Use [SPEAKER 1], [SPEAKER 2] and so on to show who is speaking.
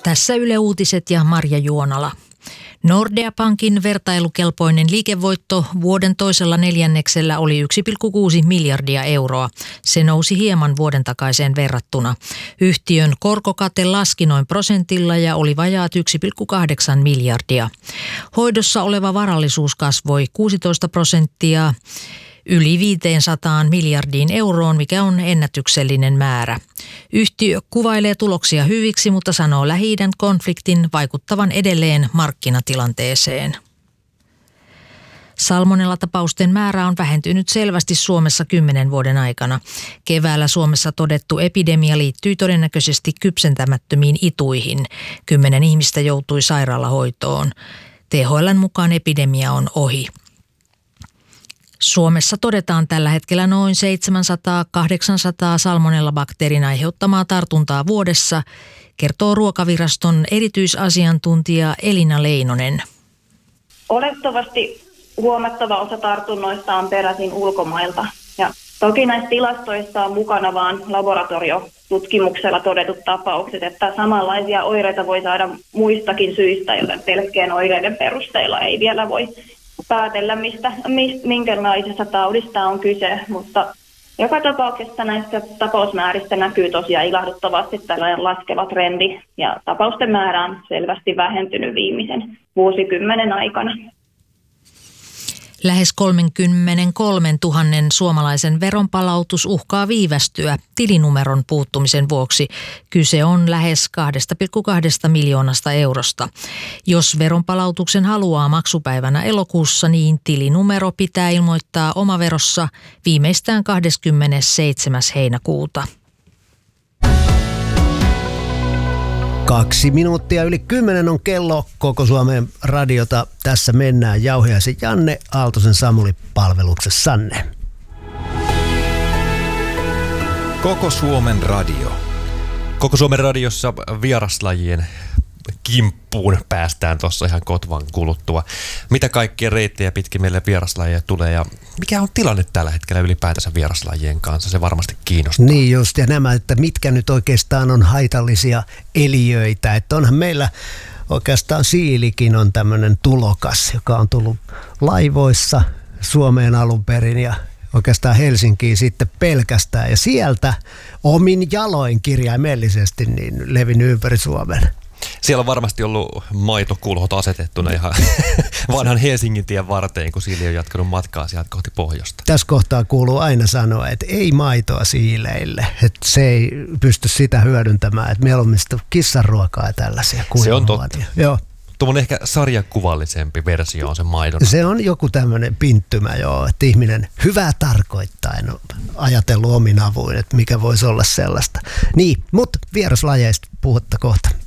[SPEAKER 1] Tässä Yle Uutiset ja Marja Juonala. Nordea Pankin vertailukelpoinen liikevoitto vuoden toisella neljänneksellä oli 1,6 miljardia euroa. Se nousi hieman vuoden takaiseen verrattuna. Yhtiön korkokate laski noin prosentilla ja oli vajaat 1,8 miljardia. Hoidossa oleva varallisuus kasvoi 16%. Yli 500 miljardiin euroon, mikä on ennätyksellinen määrä. Yhtiö kuvailee tuloksia hyviksi, mutta sanoo Lähi-idän konfliktin vaikuttavan edelleen markkinatilanteeseen. Salmonellatapausten määrä on vähentynyt selvästi Suomessa 10 vuoden aikana. Keväällä Suomessa todettu epidemia liittyi todennäköisesti kypsentämättömiin ituihin. 10 ihmistä joutui sairaalahoitoon. THL:n mukaan epidemia on ohi. Suomessa todetaan tällä hetkellä noin 700-800 salmonellabakteerin aiheuttamaa tartuntaa vuodessa, kertoo Ruokaviraston erityisasiantuntija Elina Leinonen.
[SPEAKER 2] Olettavasti huomattava osa tartunnoista on peräisin ulkomailta. Ja toki näissä tilastoissa on mukana vain laboratoriotutkimuksella todetut tapaukset, että samanlaisia oireita voi saada muistakin syistä, joten pelkkien oireiden perusteella ei vielä voi päätellä, minkälaisesta taudista on kyse, mutta joka tapauksessa näissä tapausmääristä näkyy tosiaan ilahduttavasti tällainen laskeva trendi ja tapausten määrä on selvästi vähentynyt viimeisen vuosikymmenen aikana.
[SPEAKER 1] Lähes 33 000 suomalaisen veronpalautus uhkaa viivästyä tilinumeron puuttumisen vuoksi. Kyse on lähes 2,2 miljoonasta eurosta. Jos veronpalautuksen haluaa maksupäivänä elokuussa, niin tilinumero pitää ilmoittaa omaverossa viimeistään 27. heinäkuuta.
[SPEAKER 3] 2 minuuttia yli 10 on kello. Koko Suomen radiota. Tässä mennään. Jauhiaisen Janne, Aaltosen Samuli palveluksessanne.
[SPEAKER 4] Koko Suomen radio. Koko Suomen radiossa vieraslajien kimppuun päästään tuossa ihan kotvan kuluttua. Mitä kaikkia reittejä pitkin meille vieraslajeja tulee ja mikä on tilanne tällä hetkellä ylipäätänsä vieraslajien kanssa? Se varmasti kiinnostaa.
[SPEAKER 3] Niin just, ja nämä, että mitkä nyt oikeastaan on haitallisia eliöitä. Että onhan meillä oikeastaan siilikin on tämmöinen tulokas, joka on tullut laivoissa Suomeen alun perin ja oikeastaan Helsinkiin sitten pelkästään. Ja sieltä omin jaloin kirjaimellisesti niin levinnyt ympäri Suomen.
[SPEAKER 4] Siellä on varmasti ollut maitokulhot asetettuna ihan vanhan Helsingin tien varteen, kun siili on jatkanut matkaa sieltä kohti pohjoista.
[SPEAKER 3] Tässä kohtaa kuuluu aina sanoa, että ei maitoa siileille. Että se ei pysty sitä hyödyntämään. Että mieluummin sitä kissanruokaa ja tällaisia.
[SPEAKER 4] Se on totta.
[SPEAKER 3] Joo.
[SPEAKER 4] Tuo on ehkä sarjakuvallisempi versio on se maidon.
[SPEAKER 3] Se on joku tämmöinen pinttymä, joo, että ihminen hyvää tarkoittaen on ajatellut omin avuin, että mikä voisi olla sellaista. Niin, mutta vieraslajeista puhutta kohta.